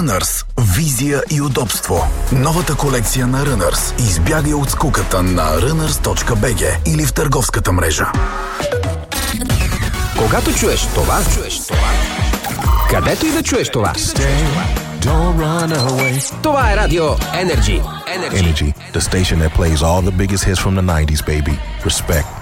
Runners. Визия и удобство. Новата колекция на Runners. Избягай от скуката на runners.bg или в търговската мрежа. Когато чуеш това, където и да чуеш това. Това е Радио Energy. Energy, the station that plays all the biggest hits from the 90s, baby. Respect.